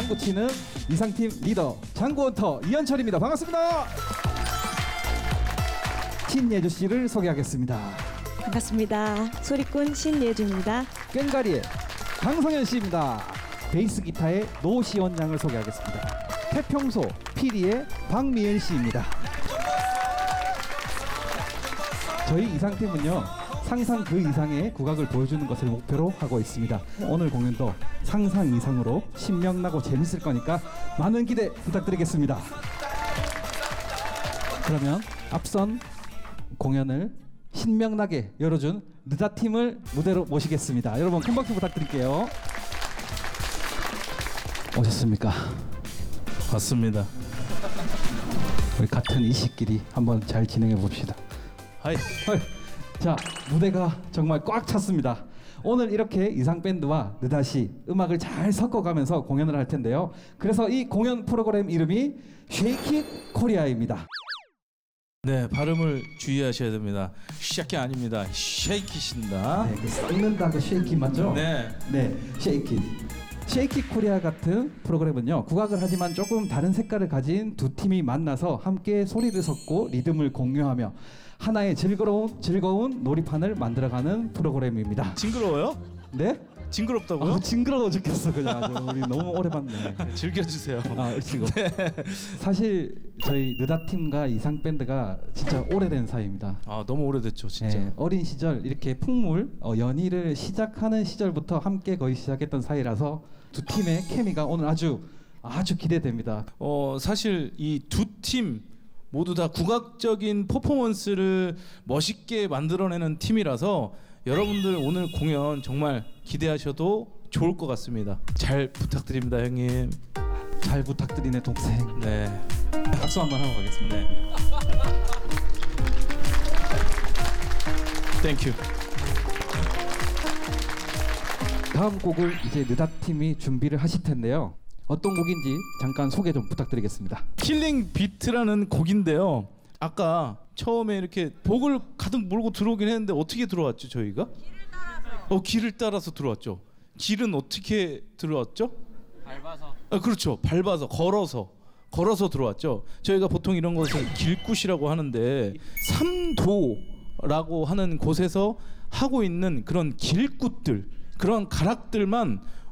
꽂히는 이상팀 리더 장구원터 이현철입니다. 반갑습니다. 신예주 씨를 소개하겠습니다. 반갑습니다. 소리꾼 신예주입니다. 꽹가리의 강성현 씨입니다. 베이스 기타의 노시원 양을 소개하겠습니다. 태평소 피리의 박미연 씨입니다. 저희 이상팀은요, 상상 그 이상의 국악을 보여주는 것을 목표로 하고 있습니다. 오늘 공연도 상상 이상으로 신명나고 재밌을 거니까 많은 기대 부탁드리겠습니다. 그러면 앞선 공연을 신명나게 열어준 느다팀을 무대로 모시겠습니다. 여러분 큰 박수 부탁드릴게요. 오셨습니까? 맞습니다. 우리 같은 이식끼리 한번 잘 진행해 봅시다. 하이. 자, 무대가 정말 꽉 찼습니다. 오늘 이렇게 이상 밴드와 느닷이 음악을 잘 섞어가면서 공연을 할 텐데요. 그래서 이 공연 프로그램 이름이 Shake It Korea입니다. 네, 발음을 주의하셔야 됩니다. 샤키 아닙니다. 쉐이키신다. 네, 그 썩는다 그 쉐이키 맞죠? 네. 네, Shake It. Shake It Korea 같은 프로그램은요, 국악을 하지만 조금 다른 색깔을 가진 두 팀이 만나서 함께 소리를 섞고 리듬을 공유하며 하나의 즐거운 놀이판을 만들어가는 프로그램입니다. 징그러워요? 네? 징그럽다고요? 징그러워 죽겠어 그냥 아주. 우리 너무 오래 봤네. 즐겨주세요. 지금. 사실 저희 느닷팀과 이상 밴드가 진짜 오래된 사이입니다. 아, 너무 오래됐죠, 진짜. 네, 어린 시절 이렇게 풍물 연희를 시작하는 시절부터 함께 거의 시작했던 사이라서 두 팀의 케미가 오늘 아주 기대됩니다. 사실 이 두 팀 모두 다 국악적인 퍼포먼스를 멋있게 만들어내는 팀이라서 여러분들 오늘 공연 정말 기대하셔도 좋을 것 같습니다. 잘 부탁드립니다, 형님. 잘 부탁드리네 동생. 네. 박수 한번 하고 가겠습니다. 네. 땡큐. 다음 곡을 이제 느닷팀이 준비를 하실 텐데요. 어떤 곡인지 잠깐 소개 좀 부탁드리겠습니다. 킬링 비트라는 곡인데요. 아까 처음에 이렇게 복을 가득 몰고 들어오긴 했는데 어떻게 들어왔죠, 저희가? 길을 따라서 들어왔죠. 길은 어떻게 들어왔죠? 밟아서. 그렇죠. 밟아서 걸어서 들어왔죠. 저희가 보통 이런 것을 길굿이라고 하는데 삼도라고 하는 곳에서 하고 있는 그런 길굿들, 그런 가락들만